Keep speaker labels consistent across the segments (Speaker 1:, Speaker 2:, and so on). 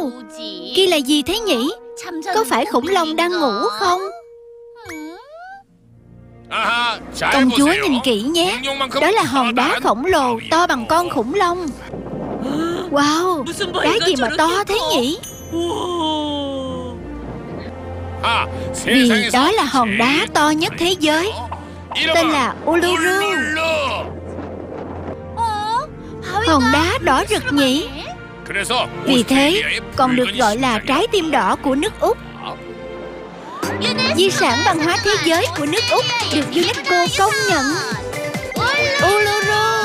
Speaker 1: Kia là gì thế nhỉ? Có phải khủng long đang ngủ không? Công chúa nhìn kỹ nhé. Đó là hòn đá khổng lồ to bằng con khủng long. Wow, đá gì mà to thế nhỉ? Vì đó là hòn đá to nhất thế giới, tên là Uluru. Hòn đá đỏ rực nhỉ? Vì thế còn được gọi là trái tim đỏ của nước Úc. Di sản văn hóa thế giới của nước Úc được UNESCO công nhận. Uluru.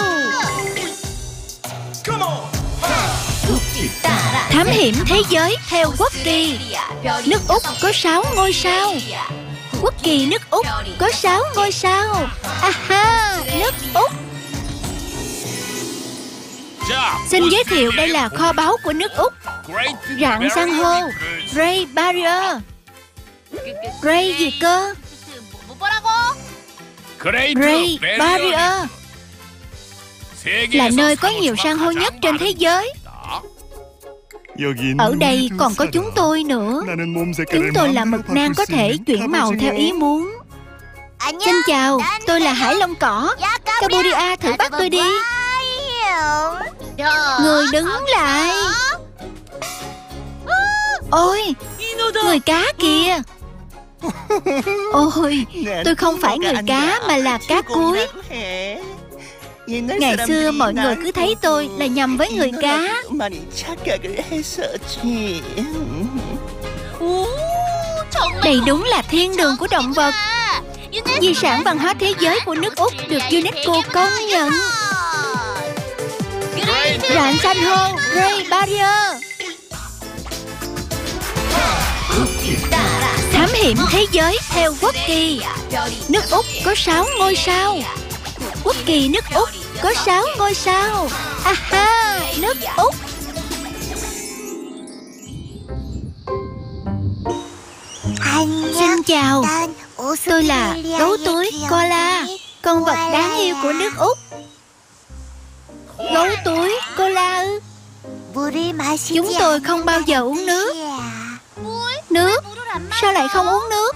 Speaker 1: Thám hiểm thế giới theo quốc kỳ. Nước Úc có 6 ngôi sao. Quốc kỳ nước Úc có 6 ngôi sao. Aha, nước Úc. Xin giới thiệu đây là kho báu của nước Úc. Rạn san hô Great Barrier. Great gì cơ? Great Barrier là nơi có nhiều san hô nhất trên thế giới. Ở đây còn có chúng tôi nữa. Chúng tôi là mực nang có thể chuyển màu theo ý muốn. Xin chào, tôi là Hải Long Cỏ. Cambodia, thử bắt tôi đi. Người đứng lại. Ôi, người cá kìa. Ôi, tôi không phải người cá mà là cá cuối. Ngày xưa mọi người cứ thấy tôi là nhầm với người cá. Đây đúng là thiên đường của động vật. Di sản văn hóa thế giới của nước Úc được UNESCO công nhận. Rạn san hô Great Barrier. Thám hiểm thế giới theo quốc kỳ. Nước Úc có 6 ngôi sao. Quốc kỳ nước Úc có 6 ngôi sao. Aha, nước Úc. Xin chào, tôi là gấu túi Koala, con vật đáng yêu của nước Úc. Gấu túi Koala ư? Chúng tôi không bao giờ uống nước. Nước? Sao lại không uống nước?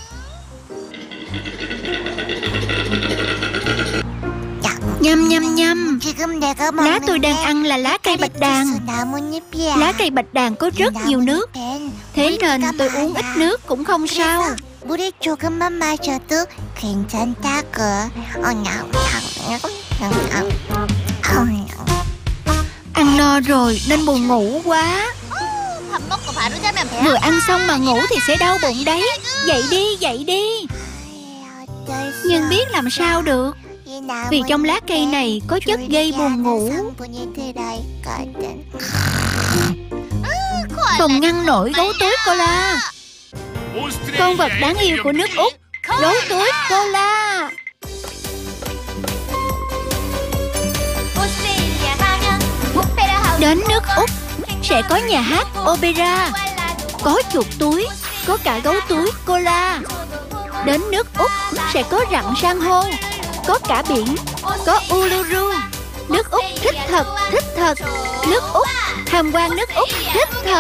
Speaker 1: Nhâm nhâm nhâm. Lá tôi đang ăn là lá cây bạch đàn. Lá cây bạch đàn có rất nhiều nước, thế nên tôi uống ít nước cũng không sao. Ăn no rồi nên buồn ngủ quá. Vừa ăn xong mà ngủ thì sẽ đau bụng đấy. Dậy đi, dậy đi. Nhưng biết làm sao được, vì trong lá cây này có chất gây buồn ngủ. Không ngăn nổi gấu túi Koala, con vật đáng yêu của nước Úc. Gấu túi Koala. Đến nước Úc sẽ có nhà hát opera, có chuột túi, có cả gấu túi Koala. Đến nước Úc sẽ có rặng san hô, có cả biển, có Uluru. Nước Úc thích thật, thích thật. Nước Úc, tham quan nước Úc thích thật.